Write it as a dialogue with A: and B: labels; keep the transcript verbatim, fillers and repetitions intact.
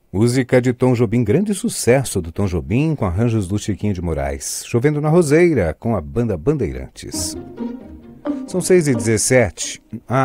A: Música de Tom Jobim, grande sucesso do Tom Jobim, com arranjos do Chiquinho de Moraes. Chovendo na Roseira, com a banda Bandeirantes. São seis e dezessete.